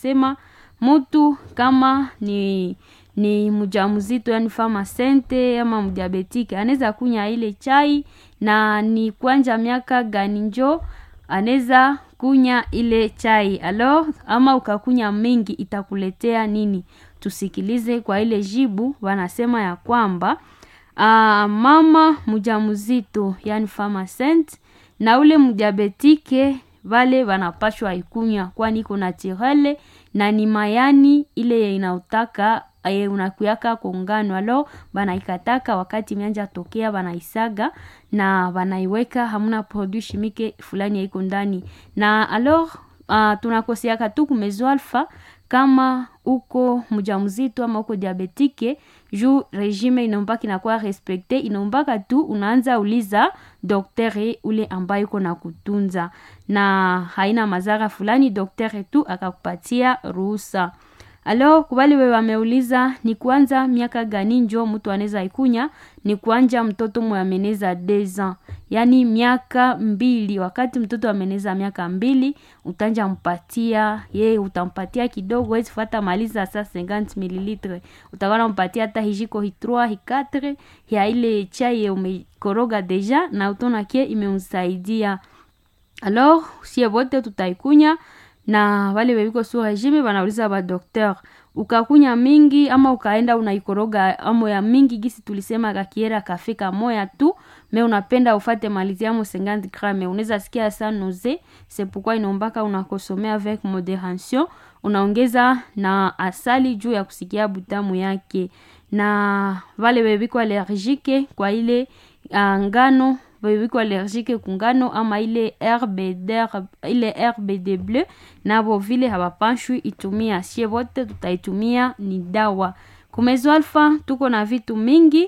sema mtu kama ni mjamzito yani fama sente ama mdiabetike anaweza kunya ile chai, na ni kwanja miaka gani njo anaweza kunya ile chai. Alors ama ukakunya mingi itakuletea nini? Tusikilize kwa ile jibu. Wanasema ya kwamba mama mjamzito yani fama sente na ule mdiabetike vale wanapashwa ikunya, kwani iko naturelle na ni mayani ile inautaka unakuyaka kongano. Alo banaikataka wakati mianja tokea banaisaga na banaiweka, hamuna produit chimique fulani iko ndani. Na alors tunakosiaka tu kumezo alfa kama uko mjamzito ama uko diabetike, juu regime inombaki na kwa respecte, inombaka tu unaanza uliza daktari ule ambaye uko na kutunza, na haina mazara fulani, daktari tu akakupatia ruhusa. Alors kubali wewe wameuliza ni kuanza miaka gani njo mtu anaweza ikunya? Ni kuanja mtoto mweneza 2 ans, yani miaka 2. Wakati mtoto ameneza miaka 2 utanja mpatia utampatia kidogo, wezi fuata maliza sa 50 ml, utawana mpatia hata hijiko hi 3 hi 4 ya ile chai umekoroga deja, na utona kie imemsaidia. Alors sie wote tutaikunya, na wale webiko su regime wanauliza ba docteur, ukakunya mingi ama ukaenda unaikoroga amo ya mingi gisi tulisema kakiera kafika moya tu, me unapenda ufate malizia mo 50 grammes, unaweza sikia sana nausée. C'est pourquoi inombaka unakosomea avec modération, unaongeza na asali juu ya kusikia butamu yake. Na wale webiko allergique kwa ile ngano, webiko allergique kungano ama ile herbe de bleu, nabo vile hawapanshwi itumia. Sie wote tutaitumia, ni dawa. Kumezo alfa tuko na vitu mingi,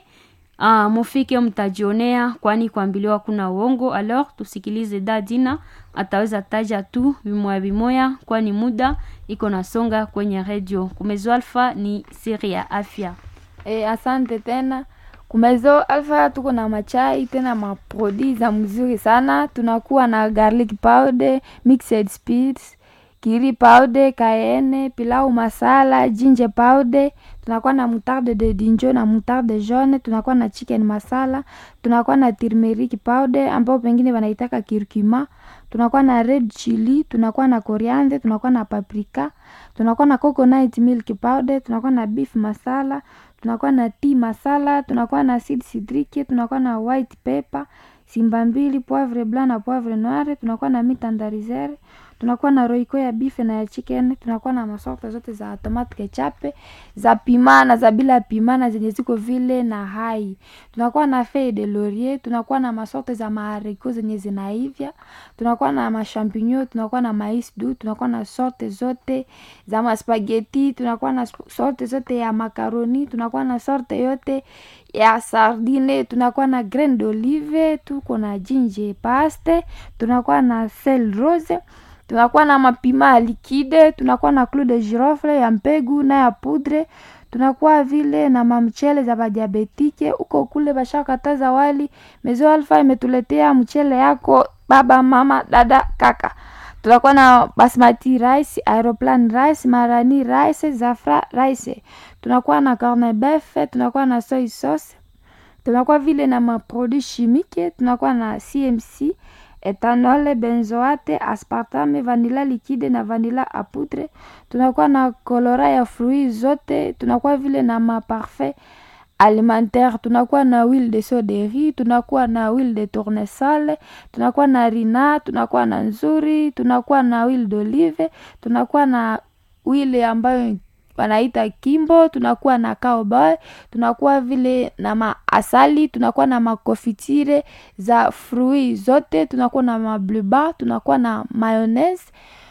mufike mtajionea, kwani kuambiliwa kuna uongo. Alors tusikilize dadina, ataweza taja tu bimoya, kwani muda iko nasonga kwenye radio. Kumezo alfa ni siri ya afya. Asante tena. Kumezo alfa tuko na machai tena maprodi za mzuri sana. Tunakuwa na garlic powder, mixed spirits, kiri powder, cayenne, pilau masala, ginger powder. Tunakuwa na moutarde de dinjo na moutarde jaune. Tunakuwa na chicken masala. Tunakuwa na turmeric powder ambao pengine wanaitaka curcuma. Tunakuwa na red chili. Tunakuwa na coriander. Tunakuwa na paprika. Tunakuwa na coconut milk powder. Tunakuwa na beef masala. Tunakuwa na tea masala. Tunakuwa na acid citrique. Tunakuwa na white pepper, simba mbili, poivre blanc na poivre noir. Tunakuwa na mitandarizere. Tunakuwa na roiko ya beef na ya chicken. Tunakuwa na masorte zote za tomate ketchup, za pima na za bila pima na zenye ziko vile na hai. Tunakuwa na feuille de laurier. Tunakuwa na masorte za mahariko zenye zinaivya. Tunakuwa na mashampinyo. Tunakuwa na mais doux. Tunakuwa na sorte zote za maspaghetti. Tunakuwa na sorte zote ya macaroni. Tunakuwa na sorte yote ya sardine. Tunakuwa na graine d'olive. Tuko na ginger paste. Tunakuwa na sel rose. Tunakuwa na mapima liquide. Tunakuwa na clou de girofle ya mpegu na ya poudre. Tunakuwa vile na mamchele za diabetike. Uko kule bashakataza wali, Mezo Alpha imetuletea mchele yako baba, mama, dada, kaka. Tunakuwa na basmati rice, aeroplane rice, marani rice, zafra rice. Tunakuwa na corned beef, tunakuwa na soy sauce. Tunakuwa vile na maproduits chimiques. Tunakuwa na CMC, ethanol, benzoate, aspartame, vanilla liquide na vanilla à poudre. Tunakuwa na colorant ya fruits zote. Tunakuwa vile na maparfait alimentaire. Tunakuwa na huile de soderie. Tunakuwa na huile de tournesol. Tunakuwa na rina. Tunakuwa na nzuri. Tunakuwa na huile d'olive. Tunakuwa na huile ambayo wanaita kimbo. Tunakuwa na cowboy. Tunakuwa vile na maasali. Tunakuwa na makofitire za fruits zote. Tunakuwa na mabluba. Tunakuwa na mayonnaise.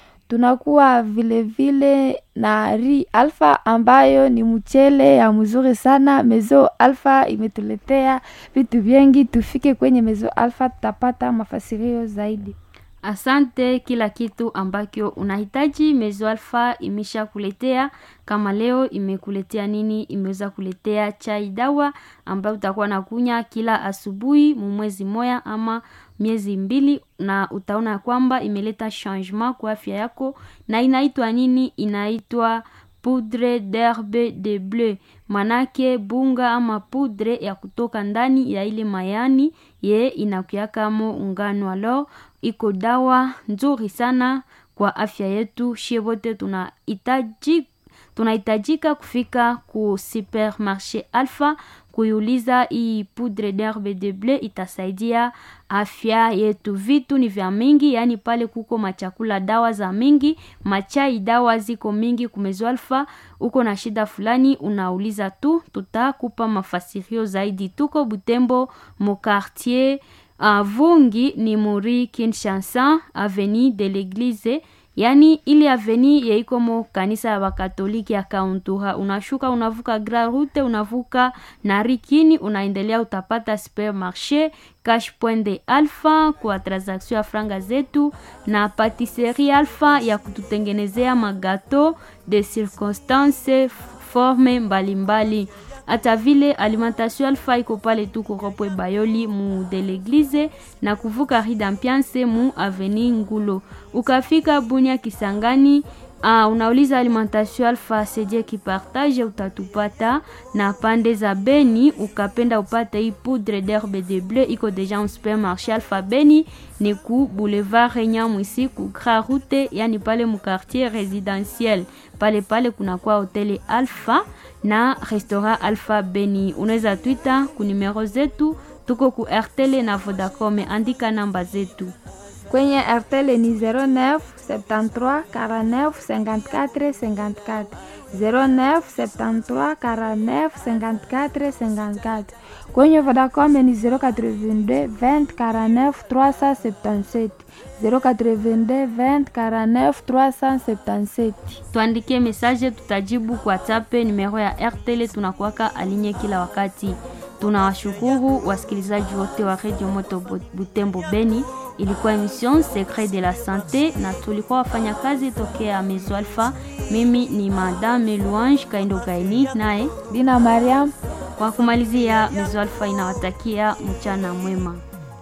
Tunakuwa vile vile na riz alpha ambayo ni mchele ya mzuri sana. Mezo Alpha imetuletea vitu vingi. Tufike kwenye Mezo Alpha tutapata mafasirio zaidi. Asante, kila kitu ambacho unahitaji Mezo Alpha imesha kuletea. Kama leo imekuletea nini? Imeweza kuletea chai dawa ambayo utakuwa nakunya kila asubuhi mwezi moya ama miezi 2 na utaona kwamba imeleta changement kwa afya yako. Na inaitwa nini? Inaitwa poudre d'herbe de bleu, manake bunga ama poudre ya kutoka ndani ya ile mayani ye inakuyaka mo ungano. Alors iko dawa nzuri sana kwa afya yetu. Shebote tunahitajika kufika ku supermarché Alpha kuyuliza hii poudre d'herbe de bleu, itasaidia afya yetu. Vitu ni vya mingi, yani pale kuko machakula dawa za mingi, machai dawa ziko mingi. Kumezo Alpha uko na shida fulani unauliza tu, tutakupa mafasirio zaidi. Tuko Butembo mu quartier Vungi ni muri Kinshasa avenue de l'église, yani ile avenue ya iko mo kanisa ya Wakatoliki ya Kauntura. Unashuka unavuka Grand Route, unavuka Narikini, unaendelea utapata supermarché Cash Point de Alpha kwa transaction ya franga zetu, na patisserie Alpha ya kututengenezea magato de circonstance forme mbalimbali. Hata vile alimentation Alpha iko pale tu kuropwe Bayoli mu de l'église na kuvuka Ridampianse mu avenue Ngulo. Ukafika Bunia Kisangani, unauliza alimentation Alpha sedie ki partage, utatupata. Na pande za Beni ukapenda upate hii poudre d'herbe de bleu, iko deja un supermarché Alpha Beni ni ku boulevard Nyamwisi ku Grand Route, yani pale mu quartier résidentiel. Pale kuna kwa hoteli Alpha na restaurant Alpha Beni. Unaweza Twitter ku numero zetu, tuko ku RTL na Vodacom, andika namba zetu. Kwenye RTL ni 09 73 49 54 54, 09 73 49 54 54. Kwenye Vodacom ni 082 20 49 377, 082 20 49 377. Tuandikie message, tutajibu kwa WhatsApp. Numero ya RTL tunakuwaka alinye kila wakati. Tunawashukuru wasikilizaji wote wa Radio Moto Butembo Beni. Ilikuwa emission Secret de la Santé na tulikuwa wafanya kazi tokea Maison Alpha. Mimi ni Madame Louange Kaindo Kaini, naye Dina Mariam. Kwa kumalizia, Maison Alpha inawatakia mchana mwema.